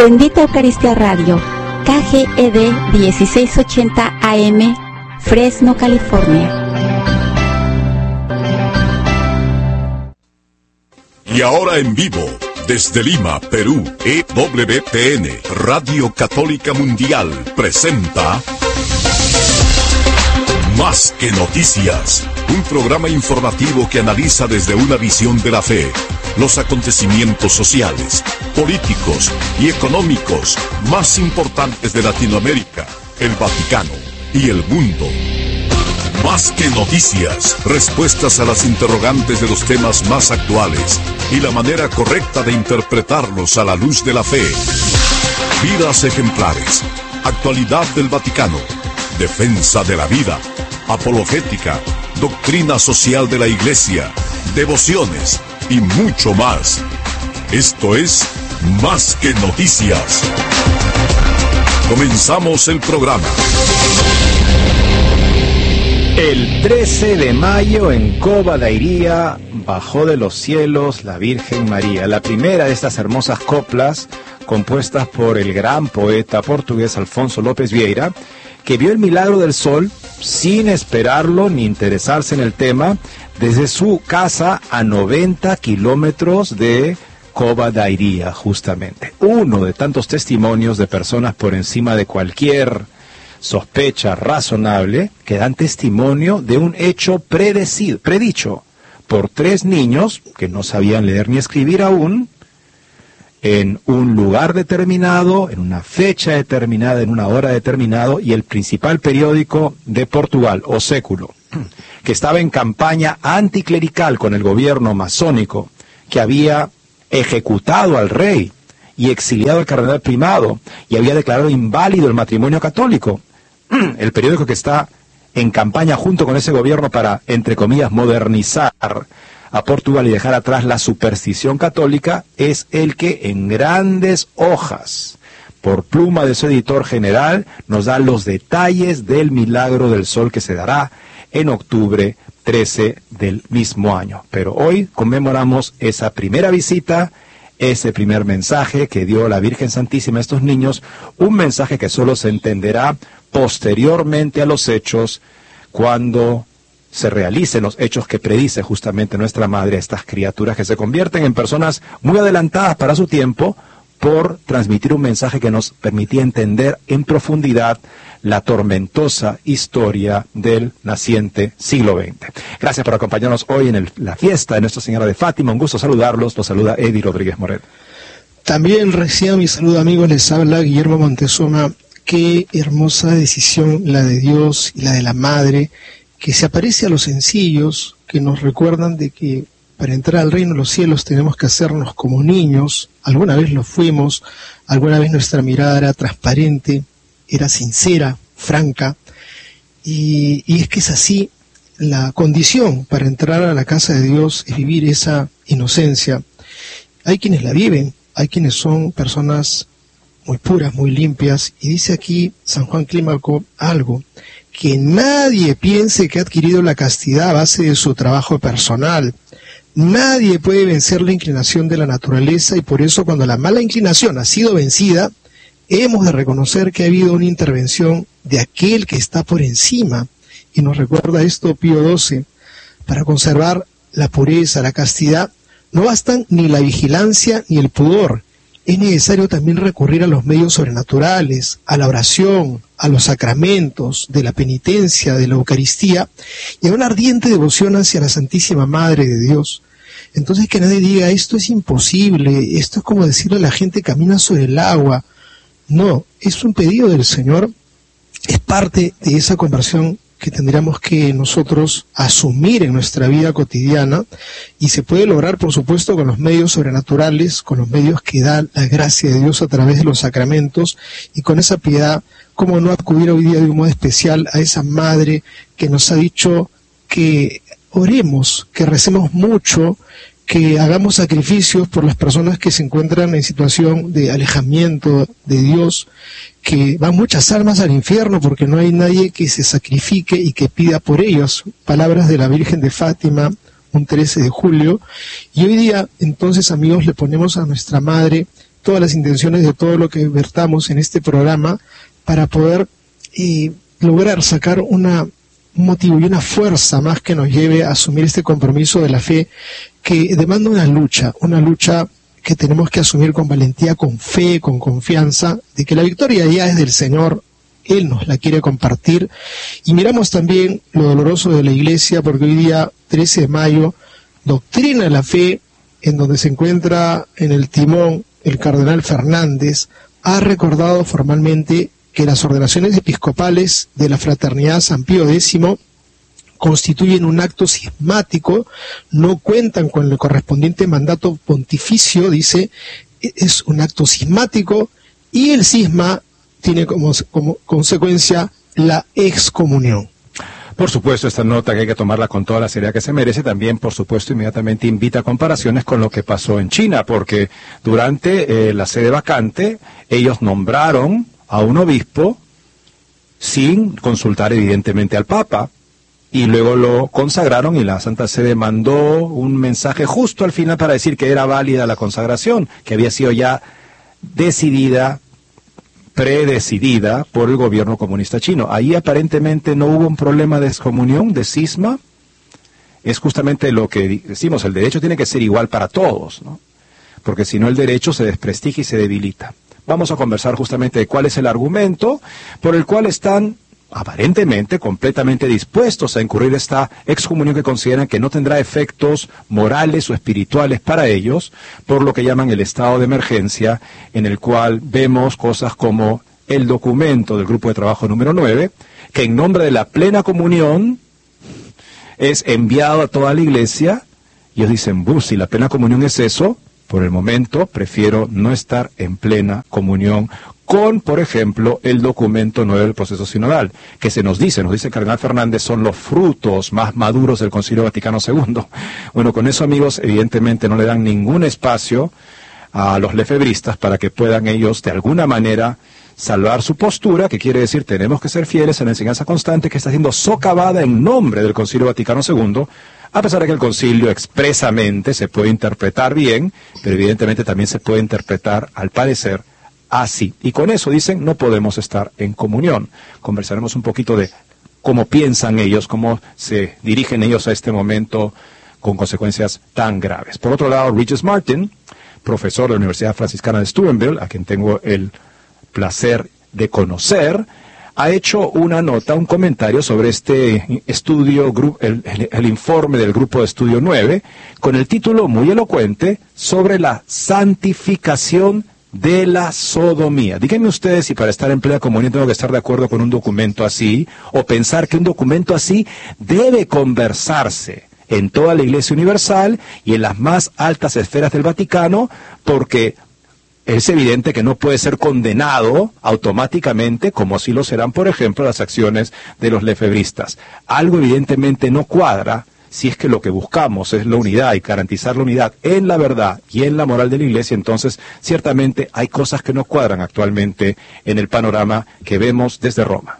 Bendita Eucaristía Radio, KGED 1680 AM, Fresno, California. Y ahora en vivo, desde Lima, Perú, EWTN, Radio Católica Mundial, presenta Más que Noticias, un programa informativo que analiza desde una visión de la fe los acontecimientos sociales, políticos y económicos más importantes de Latinoamérica, el Vaticano y el mundo. Más que noticias, respuestas a las interrogantes de los temas más actuales y la manera correcta de interpretarlos a la luz de la fe. Vidas ejemplares, actualidad del Vaticano, defensa de la vida, apologética, doctrina social de la Iglesia, devociones y mucho más. Esto es Más que Noticias. Comenzamos el programa. El 13 de mayo en Cova da Iria bajó de los cielos la Virgen María, la primera de estas hermosas coplas compuestas por el gran poeta portugués Alfonso López Vieira, que vio el milagro del sol sin esperarlo ni interesarse en el tema desde su casa a 90 kilómetros de Cova da Iria, justamente. Uno de tantos testimonios de personas por encima de cualquier sospecha razonable que dan testimonio de un hecho predicho por 3 niños que no sabían leer ni escribir aún, en un lugar determinado, en una fecha determinada, en una hora determinada, y el principal periódico de Portugal, O Século, que estaba en campaña anticlerical con el gobierno masónico, que había ejecutado al rey y exiliado al cardenal primado, y había declarado inválido el matrimonio católico. El periódico que está en campaña junto con ese gobierno para, entre comillas, modernizar a Portugal y dejar atrás la superstición católica, es el que en grandes hojas, por pluma de su editor general, nos da los detalles del milagro del sol que se dará en octubre 13 del mismo año. Pero hoy conmemoramos esa primera visita, ese primer mensaje que dio la Virgen Santísima a estos niños, un mensaje que solo se entenderá posteriormente a los hechos, cuando se realicen los hechos que predice justamente nuestra Madre a estas criaturas que se convierten en personas muy adelantadas para su tiempo por transmitir un mensaje que nos permitía entender en profundidad la tormentosa historia del naciente siglo XX. Gracias por acompañarnos hoy en la fiesta de Nuestra Señora de Fátima. Un gusto saludarlos. Los saluda Eddie Rodríguez Morel. También reciban mi saludo, amigos. Les habla Guillermo Montezuma. Qué hermosa decisión la de Dios y la de la Madre, que se aparece a los sencillos, que nos recuerdan de que para entrar al reino de los cielos tenemos que hacernos como niños. Alguna vez lo fuimos, alguna vez nuestra mirada era transparente, era sincera, franca, y es que es así. La condición para entrar a la casa de Dios es vivir esa inocencia. Hay quienes la viven, hay quienes son personas muy puras, muy limpias, y dice aquí San Juan Clímaco algo: que nadie piense que ha adquirido la castidad a base de su trabajo personal. Nadie puede vencer la inclinación de la naturaleza, y por eso cuando la mala inclinación ha sido vencida, hemos de reconocer que ha habido una intervención de aquel que está por encima. Y nos recuerda esto Pío XII: para conservar la pureza, la castidad, no bastan ni la vigilancia ni el pudor. Es necesario también recurrir a los medios sobrenaturales, a la oración, a los sacramentos, de la penitencia, de la Eucaristía, y a una ardiente devoción hacia la Santísima Madre de Dios. Entonces, que nadie diga, esto es imposible, esto es como decirle a la gente, camina sobre el agua. No, es un pedido del Señor, es parte de esa conversión que tendríamos que nosotros asumir en nuestra vida cotidiana, y se puede lograr, por supuesto, con los medios sobrenaturales, con los medios que da la gracia de Dios a través de los sacramentos, y con esa piedad. ¿Cómo no acudir hoy día de un modo especial a esa Madre que nos ha dicho que oremos, que recemos mucho, que hagamos sacrificios por las personas que se encuentran en situación de alejamiento de Dios, que van muchas almas al infierno porque no hay nadie que se sacrifique y que pida por ellos? Palabras de la Virgen de Fátima, un 13 de julio. Y hoy día, entonces, amigos, le ponemos a nuestra Madre todas las intenciones de todo lo que vertamos en este programa para poder lograr sacar un motivo y una fuerza más que nos lleve a asumir este compromiso de la fe que demanda una lucha que tenemos que asumir con valentía, con fe, con confianza, de que la victoria ya es del Señor, Él nos la quiere compartir. Y miramos también lo doloroso de la Iglesia, porque hoy día, 13 de mayo, Doctrina de la Fe, en donde se encuentra en el timón el cardenal Fernández, ha recordado formalmente que las ordenaciones episcopales de la Fraternidad San Pío X constituyen un acto cismático, no cuentan con el correspondiente mandato pontificio, dice, es un acto cismático, y el cisma tiene como consecuencia la excomunión. Por supuesto, esta nota que hay que tomarla con toda la seriedad que se merece, también, por supuesto, inmediatamente invita a comparaciones con lo que pasó en China, porque durante la sede vacante, ellos nombraron a un obispo sin consultar evidentemente al Papa, y luego lo consagraron y la Santa Sede mandó un mensaje justo al final para decir que era válida la consagración, que había sido ya predecidida por el gobierno comunista chino. Ahí aparentemente no hubo un problema de excomunión, de cisma. Es justamente lo que decimos, el derecho tiene que ser igual para todos, ¿no? Porque si no el derecho se desprestigia y se debilita. Vamos a conversar justamente de cuál es el argumento por el cual están aparentemente completamente dispuestos a incurrir esta excomunión que consideran que no tendrá efectos morales o espirituales para ellos, por lo que llaman el estado de emergencia, en el cual vemos cosas como el documento del grupo de trabajo número 9, que en nombre de la plena comunión es enviado a toda la iglesia, y ellos dicen, si la plena comunión es eso, por el momento prefiero no estar en plena comunión con, por ejemplo, el documento 9 del proceso sinodal, que nos dice el cardenal Fernández, son los frutos más maduros del Concilio Vaticano II. Bueno, con eso, amigos, evidentemente no le dan ningún espacio a los lefebristas para que puedan ellos, de alguna manera, salvar su postura, que quiere decir tenemos que ser fieles a la enseñanza constante que está siendo socavada en nombre del Concilio Vaticano II, a pesar de que el concilio expresamente se puede interpretar bien, pero evidentemente también se puede interpretar, al parecer, así. Y con eso dicen, no podemos estar en comunión. Conversaremos un poquito de cómo piensan ellos, cómo se dirigen ellos a este momento con consecuencias tan graves. Por otro lado, Regis Martin, profesor de la Universidad Franciscana de Steubenville, a quien tengo el placer de conocer, ha hecho una nota, un comentario sobre este estudio, el informe del Grupo de Estudio 9, con el título muy elocuente sobre la santificación de la sodomía. Díganme ustedes si para estar en plena comunión tengo que estar de acuerdo con un documento así, o pensar que un documento así debe conversarse en toda la Iglesia Universal y en las más altas esferas del Vaticano, porque es evidente que no puede ser condenado automáticamente, como así lo serán, por ejemplo, las acciones de los lefebristas. Algo evidentemente no cuadra si es que lo que buscamos es la unidad y garantizar la unidad en la verdad y en la moral de la Iglesia. Entonces, ciertamente hay cosas que no cuadran actualmente en el panorama que vemos desde Roma.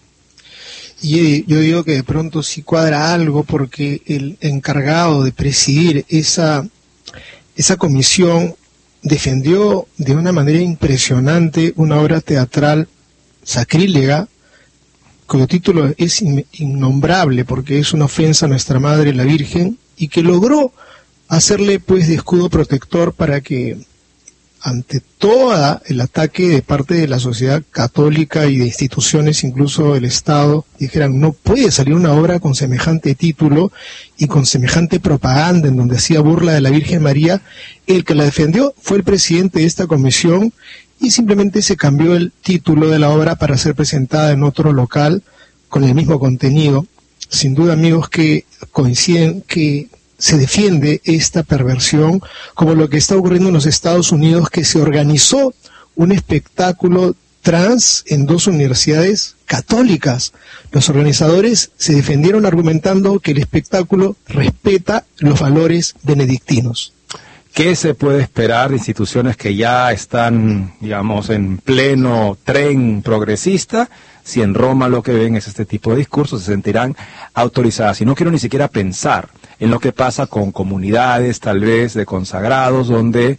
Y yo digo que de pronto sí cuadra algo, porque el encargado de presidir esa comisión defendió de una manera impresionante una obra teatral sacrílega, cuyo título es innombrable porque es una ofensa a nuestra Madre la Virgen, y que logró hacerle pues de escudo protector para que ante todo el ataque de parte de la sociedad católica y de instituciones, incluso del Estado, dijeran, no puede salir una obra con semejante título y con semejante propaganda en donde hacía burla de la Virgen María. El que la defendió fue el presidente de esta comisión, y simplemente se cambió el título de la obra para ser presentada en otro local con el mismo contenido. Sin duda, amigos, que coinciden que se defiende esta perversión, como lo que está ocurriendo en los Estados Unidos, que se organizó un espectáculo trans en 2 universidades católicas. Los organizadores se defendieron argumentando que el espectáculo respeta los valores benedictinos. ¿Qué se puede esperar de instituciones que ya están, digamos, en pleno tren progresista? Si en Roma lo que ven es este tipo de discursos, se sentirán autorizadas. Y no quiero ni siquiera pensar en lo que pasa con comunidades, tal vez, de consagrados, donde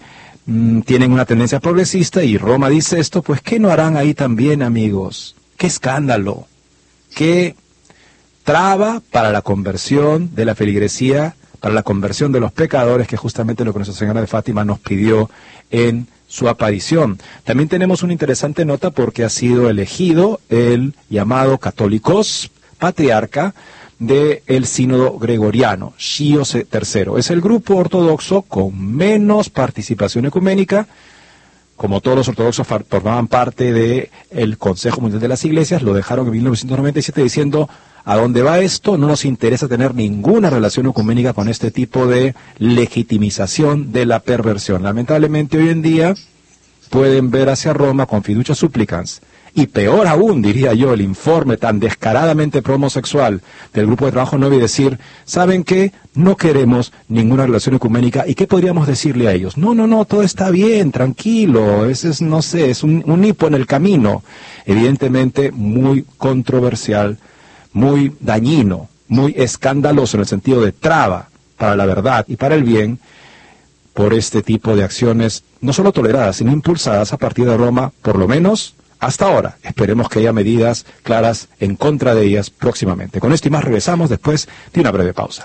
tienen una tendencia progresista y Roma dice esto, pues ¿qué no harán ahí también, amigos? ¡Qué escándalo! ¡Qué traba para la conversión de la feligresía, para la conversión de los pecadores, que es justamente lo que Nuestra Señora de Fátima nos pidió en su aparición! También tenemos una interesante nota porque ha sido elegido el llamado Católicos Patriarca del Sínodo Gregoriano, Pío III. Es el grupo ortodoxo con menos participación ecuménica. Como todos los ortodoxos formaban parte del Consejo Mundial de las Iglesias, lo dejaron en 1997 diciendo: ¿a dónde va esto? No nos interesa tener ninguna relación ecuménica con este tipo de legitimización de la perversión. Lamentablemente hoy en día pueden ver hacia Roma con fiducia supplicans. Y peor aún, diría yo, el informe tan descaradamente pro-homosexual del Grupo de Trabajo 9 y decir: ¿saben qué? No queremos ninguna relación ecuménica. ¿Y qué podríamos decirle a ellos? No, todo está bien, tranquilo, ese es, no sé, es un hipo en el camino. Evidentemente muy controversial, muy dañino, muy escandaloso en el sentido de traba para la verdad y para el bien, por este tipo de acciones, no solo toleradas, sino impulsadas a partir de Roma, por lo menos hasta ahora. Esperemos que haya medidas claras en contra de ellas próximamente. Con esto y más regresamos después de una breve pausa.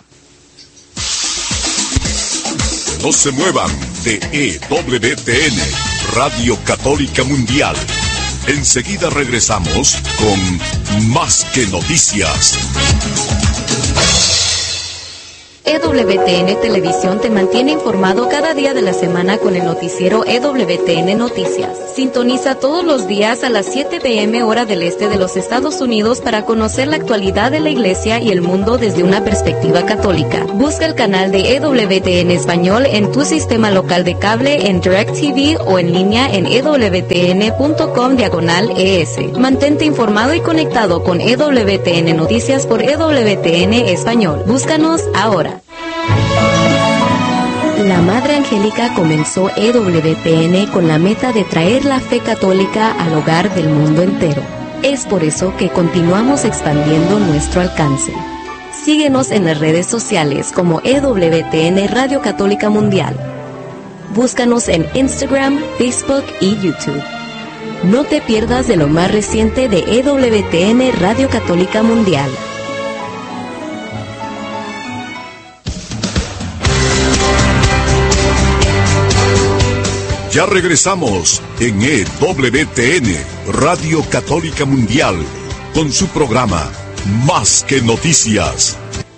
No se muevan de EWTN, Radio Católica Mundial. Enseguida regresamos con Más que Noticias. EWTN Televisión te mantiene informado cada día de la semana con el noticiero EWTN Noticias. Sintoniza todos los días a las 7 p.m. hora del este de los Estados Unidos para conocer la actualidad de la Iglesia y el mundo desde una perspectiva católica. Busca el canal de EWTN Español en tu sistema local de cable, en DirecTV o en línea en ewtn.com/ES. Mantente informado y conectado con EWTN Noticias por EWTN Español. Búscanos ahora. La Madre Angélica comenzó EWTN con la meta de traer la fe católica al hogar del mundo entero. Es por eso que continuamos expandiendo nuestro alcance. Síguenos en las redes sociales como EWTN Radio Católica Mundial. Búscanos en Instagram, Facebook y YouTube. No te pierdas de lo más reciente de EWTN Radio Católica Mundial. Ya regresamos en EWTN, Radio Católica Mundial, con su programa Más que Noticias.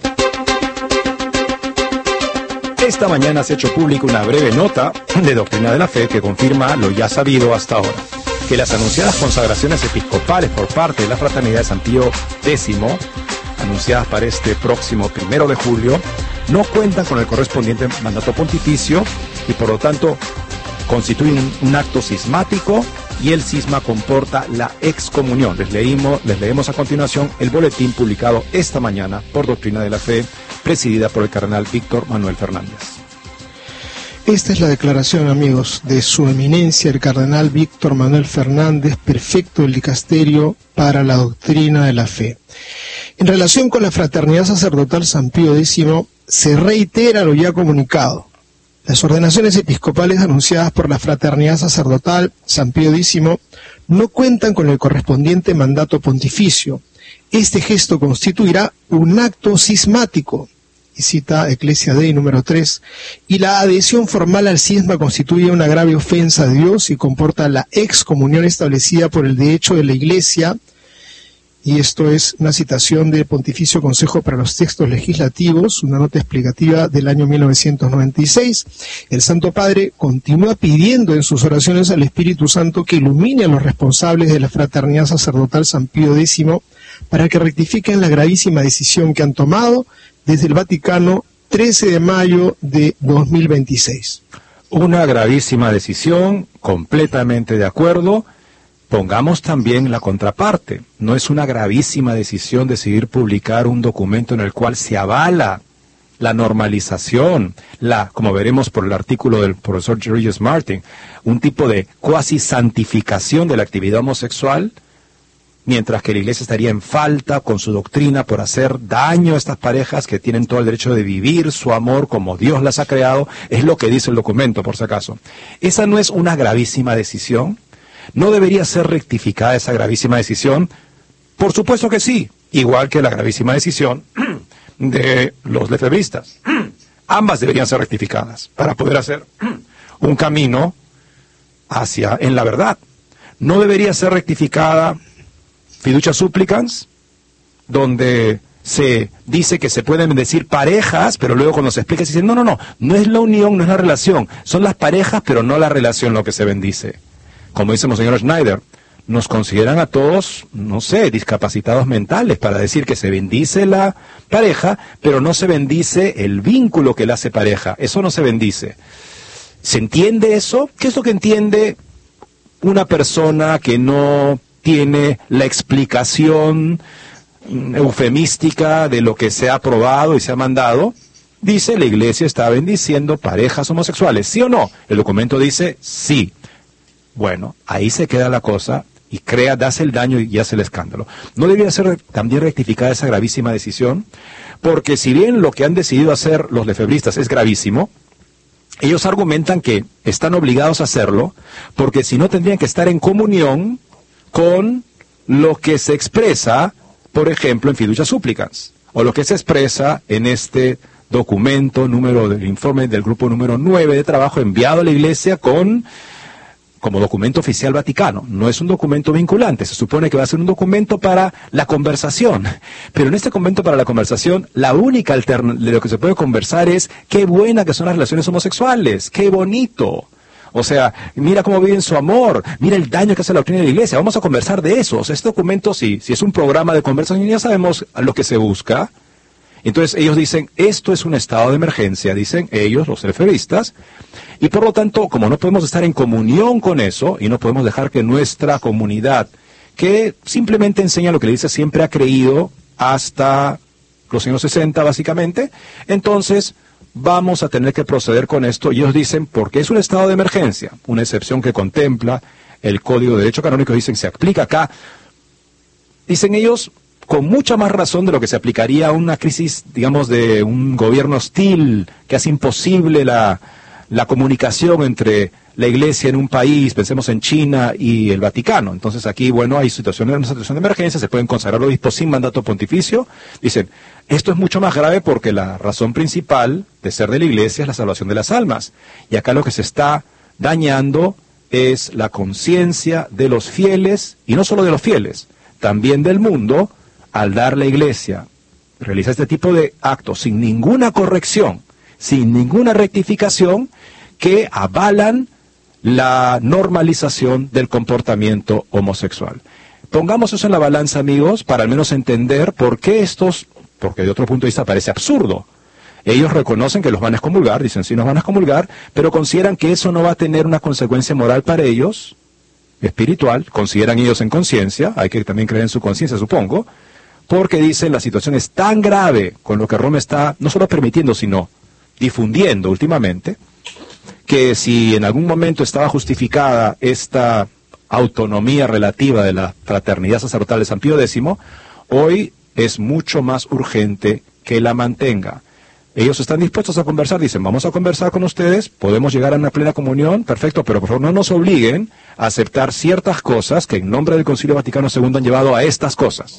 Esta mañana se ha hecho pública una breve nota de Doctrina de la Fe que confirma lo ya sabido hasta ahora, que las anunciadas consagraciones episcopales por parte de la Fraternidad de San Pío X, anunciadas para este próximo 1 de julio, no cuentan con el correspondiente mandato pontificio y por lo tanto constituyen un acto cismático y el cisma comporta la excomunión. Les leemos a continuación el boletín publicado esta mañana por Doctrina de la Fe, presidida por el cardenal Víctor Manuel Fernández. Esta es la declaración, amigos, de su eminencia el cardenal Víctor Manuel Fernández, prefecto del dicasterio para la Doctrina de la Fe. En relación con la Fraternidad Sacerdotal San Pío X, se reitera lo ya comunicado. Las ordenaciones episcopales anunciadas por la Fraternidad Sacerdotal San Pío X no cuentan con el correspondiente mandato pontificio. Este gesto constituirá un acto cismático, y cita Ecclesia Dei número 3, y la adhesión formal al cisma constituye una grave ofensa a Dios y comporta la excomunión establecida por el derecho de la Iglesia. Y esto es una citación del Pontificio Consejo para los Textos Legislativos, una nota explicativa del año 1996. El Santo Padre continúa pidiendo en sus oraciones al Espíritu Santo que ilumine a los responsables de la Fraternidad Sacerdotal San Pío X para que rectifiquen la gravísima decisión que han tomado desde el Vaticano 13 de mayo de 2026. Una gravísima decisión, completamente de acuerdo. Pongamos también la contraparte. No es una gravísima decisión decidir publicar un documento en el cual se avala la normalización, como veremos por el artículo del profesor Georges Martin, un tipo de cuasi santificación de la actividad homosexual. mientras que la Iglesia estaría en falta con su doctrina por hacer daño a estas parejas que tienen todo el derecho de vivir su amor como Dios las ha creado. Es lo que dice el documento, por si acaso. ¿Esa no es una gravísima decisión? ¿No debería ser rectificada esa gravísima decisión? Por supuesto que sí, igual que la gravísima decisión de los lefebristas. Ambas deberían ser rectificadas para poder hacer un camino en la verdad. No debería ser rectificada Fiducia Supplicans, donde se dice que se pueden bendecir parejas, pero luego cuando se explica se dice, no es la unión, no es la relación, son las parejas, pero no la relación lo que se bendice. Como dice Monseñor Schneider, nos consideran a todos, discapacitados mentales para decir que se bendice la pareja, pero no se bendice el vínculo que la hace pareja. Eso no se bendice. ¿Se entiende eso? ¿Qué es lo que entiende una persona que no tiene la explicación eufemística de lo que se ha aprobado y se ha mandado? Dice, la Iglesia está bendiciendo parejas homosexuales. ¿Sí o no? El documento dice, sí. Bueno, ahí se queda la cosa y hace el daño y hace el escándalo. ¿No debería ser también rectificada esa gravísima decisión? Porque si bien lo que han decidido hacer los lefebristas es gravísimo, ellos argumentan que están obligados a hacerlo porque si no tendrían que estar en comunión con lo que se expresa, por ejemplo, en Fiducia Supplicans, o lo que se expresa en este documento del informe del grupo número 9 de trabajo enviado a la Iglesia como documento oficial vaticano. No es un documento vinculante, se supone que va a ser un documento para la conversación. Pero en este documento para la conversación, la única alternativa de lo que se puede conversar es qué buena que son las relaciones homosexuales, qué bonito. O sea, mira cómo viven su amor, mira el daño que hace la doctrina de la Iglesia, vamos a conversar de eso. O sea, este documento, si es un programa de conversación, ya sabemos lo que se busca. Entonces ellos dicen, esto es un estado de emergencia, dicen ellos, los lefebristas, y por lo tanto, como no podemos estar en comunión con eso, y no podemos dejar que nuestra comunidad, que simplemente enseña lo que la Iglesia siempre ha creído hasta los años 60 básicamente, entonces vamos a tener que proceder con esto, y ellos dicen, porque es un estado de emergencia, una excepción que contempla el Código de Derecho Canónico, dicen, se aplica acá, dicen ellos, con mucha más razón de lo que se aplicaría a una crisis, digamos, de un gobierno hostil, que hace imposible la comunicación entre la Iglesia en un país, pensemos en China y el Vaticano. Entonces aquí, bueno, hay una situación de emergencia, se pueden consagrar obispos sin mandato pontificio. Dicen, esto es mucho más grave porque la razón principal de ser de la Iglesia es la salvación de las almas. Y acá lo que se está dañando es la conciencia de los fieles, y no solo de los fieles, también del mundo, al dar la Iglesia, realiza este tipo de actos sin ninguna corrección, sin ninguna rectificación, que avalan la normalización del comportamiento homosexual. Pongamos eso en la balanza, amigos, para al menos entender por qué porque de otro punto de vista parece absurdo. Ellos reconocen que los van a excomulgar, dicen sí nos van a excomulgar, pero consideran que eso no va a tener una consecuencia moral para ellos, espiritual, consideran ellos en conciencia, hay que también creer en su conciencia, supongo, porque dicen la situación es tan grave con lo que Roma está no solo permitiendo, sino difundiendo últimamente, que si en algún momento estaba justificada esta autonomía relativa de la fraternidad sacerdotal de San Pío X, hoy es mucho más urgente que la mantenga. Ellos están dispuestos a conversar, dicen, vamos a conversar con ustedes, podemos llegar a una plena comunión, perfecto, pero por favor no nos obliguen a aceptar ciertas cosas que en nombre del Concilio Vaticano II han llevado a estas cosas.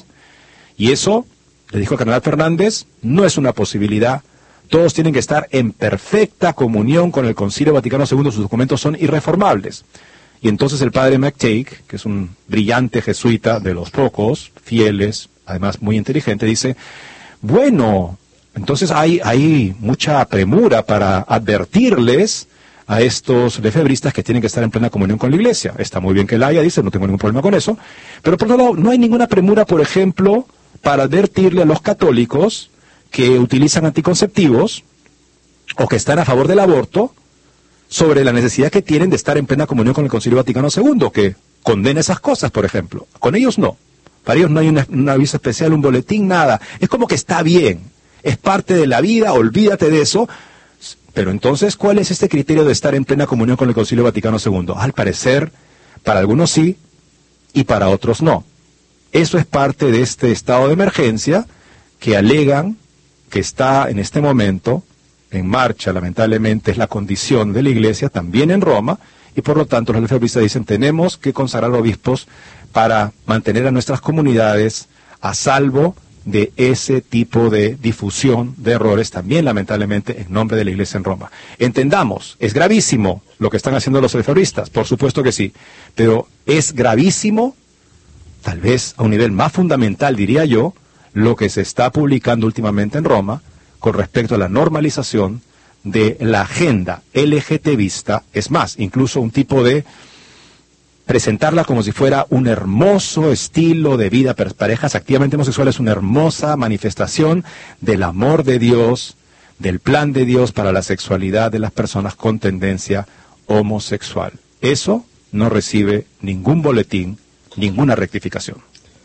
Y eso, le dijo el cardenal Fernández, no es una posibilidad. Todos tienen que estar en perfecta comunión con el Concilio Vaticano II, sus documentos son irreformables. Y entonces el padre McTake, que es un brillante jesuita de los pocos, fieles, además muy inteligente, dice, bueno, entonces hay mucha premura para advertirles a estos lefebristas que tienen que estar en plena comunión con la Iglesia. Está muy bien que la haya, dice, no tengo ningún problema con eso. Pero por otro lado, no hay ninguna premura, por ejemplo, para advertirle a los católicos que utilizan anticonceptivos o que están a favor del aborto sobre la necesidad que tienen de estar en plena comunión con el Concilio Vaticano II, que condena esas cosas, por ejemplo. Con ellos no. Para ellos no hay un aviso especial, un boletín, nada. Es como que está bien. Es parte de la vida, olvídate de eso. Pero entonces, ¿cuál es este criterio de estar en plena comunión con el Concilio Vaticano II? Al parecer, para algunos sí y para otros no. Eso es parte de este estado de emergencia que alegan que está en este momento en marcha, lamentablemente, es la condición de la Iglesia también en Roma, y por lo tanto los lefebristas dicen tenemos que consagrar obispos para mantener a nuestras comunidades a salvo de ese tipo de difusión de errores, también lamentablemente en nombre de la Iglesia en Roma. Entendamos, es gravísimo lo que están haciendo los lefebristas, por supuesto que sí, pero es gravísimo, tal vez a un nivel más fundamental diría yo, lo que se está publicando últimamente en Roma con respecto a la normalización de la agenda LGTBista, es más, incluso un tipo de presentarla como si fuera un hermoso estilo de vida, parejas activamente homosexuales, una hermosa manifestación del amor de Dios, del plan de Dios para la sexualidad de las personas con tendencia homosexual. Eso no recibe ningún boletín, ninguna rectificación.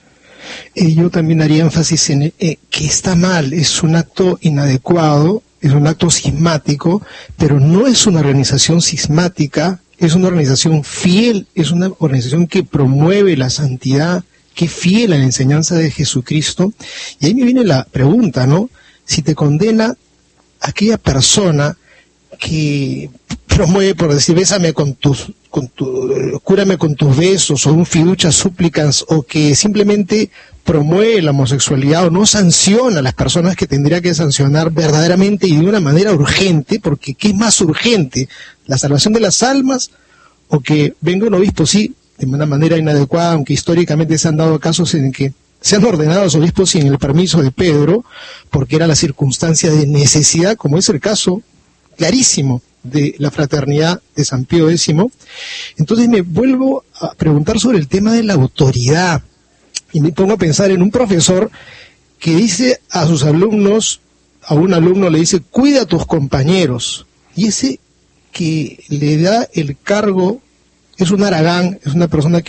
Yo también haría énfasis en que está mal, es un acto inadecuado, es un acto cismático, pero no es una organización cismática, es una organización fiel, es una organización que promueve la santidad, que es fiel a la enseñanza de Jesucristo. Y ahí me viene la pregunta, ¿no? Si te condena aquella persona que promueve, por decir, bésame cúrame con tus besos, o un fiducia supplicans, o que simplemente promueve la homosexualidad o no sanciona a las personas que tendría que sancionar verdaderamente y de una manera urgente, porque ¿qué es más urgente? ¿La salvación de las almas o que venga un obispo, sí, de una manera inadecuada, aunque históricamente se han dado casos en que se han ordenado a los obispos sin el permiso de Pedro, porque era la circunstancia de necesidad, como es el caso clarísimo de la fraternidad de San Pío X? Entonces me vuelvo a preguntar sobre el tema de la autoridad, y me pongo a pensar en un profesor que dice a sus alumnos, a un alumno le dice, cuida a tus compañeros, y ese que le da el cargo es un haragán, es una persona que